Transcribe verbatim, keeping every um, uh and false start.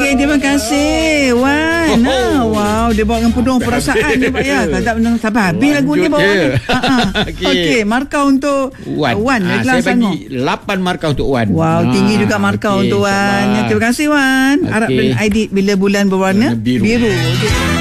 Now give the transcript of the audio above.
Okey, terima kasih Wan. Ha, wow, dia bawa dengan penuh perasaan dia Pak ya. Tak tak sampai habis lagu ni bawa ni. Ha ah. Okey, markah untuk Wan. Wan. Ha, saya bagi lapan markah untuk Wan. Wow, ha, tinggi juga markah okay, untuk Wan. Terima kasih Wan. Okay. Harap dan Aidit bila bulan berwarna biru. biru.